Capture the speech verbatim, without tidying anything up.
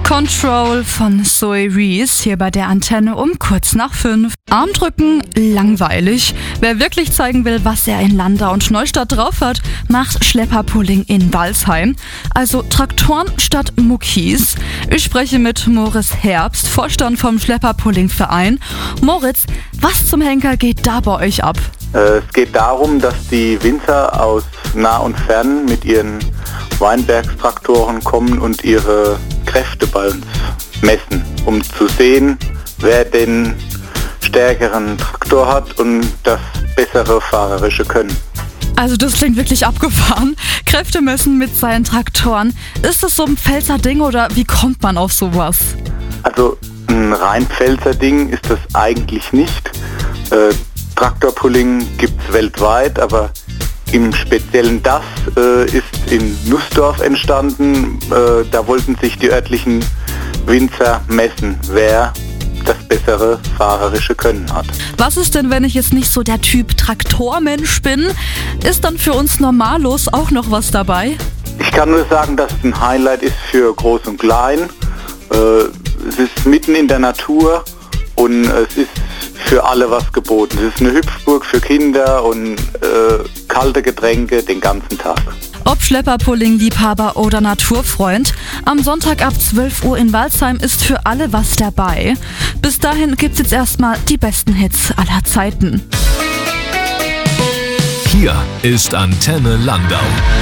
Control von Zoe Rees hier bei der Antenne um kurz nach fünf. Armdrücken, langweilig. Wer wirklich zeigen will, was er in Landau und Neustadt drauf hat, macht Schlepperpulling in Walsheim. Also Traktoren statt Muckis. Ich spreche mit Moritz Herbst, Vorstand vom Schlepperpulling-Verein. Moritz, was zum Henker geht da bei euch ab? Es geht darum, dass die Winzer aus nah und fern mit ihren Weinbergstraktoren kommen und ihre Kräfte bei uns messen, um zu sehen, wer den stärkeren Traktor hat und das bessere fahrerische Können. Also das klingt wirklich abgefahren. Kräfte messen mit seinen Traktoren. Ist das so ein Pfälzer Ding oder wie kommt man auf sowas? Also ein rein Pfälzer Ding ist das eigentlich nicht. Äh, Traktorpulling gibt es weltweit, aber im Speziellen das äh, ist in Nussdorf entstanden. Äh, da wollten sich die örtlichen Winzer messen, wer das bessere fahrerische Können hat. Was ist denn, wenn ich jetzt nicht so der Typ Traktormensch bin? Ist dann für uns Normalos auch noch was dabei? Ich kann nur sagen, dass es ein Highlight ist für Groß und Klein. Äh, es ist mitten in der Natur und es ist für alle was geboten. Es ist eine Hüpfburg für Kinder und äh, kalte Getränke den ganzen Tag. Ob Schlepperpulling-Liebhaber oder Naturfreund, am Sonntag ab zwölf Uhr in Walsheim ist für alle was dabei. Bis dahin gibt's jetzt erstmal die besten Hits aller Zeiten. Hier ist Antenne Landau.